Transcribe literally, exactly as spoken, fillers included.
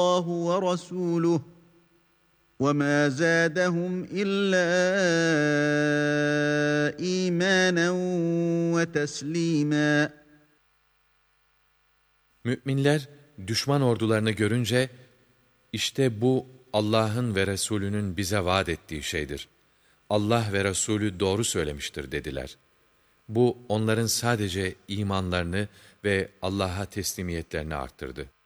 ورسوله وما زادهم إلا إيمانا وتسليما. Müminler düşman ordularını görünce, işte bu Allah'ın ve Resulünün bize vaat ettiği şeydir. Allah ve Resulü doğru söylemiştir dediler. Bu onların sadece imanlarını ve Allah'a teslimiyetlerini arttırdı.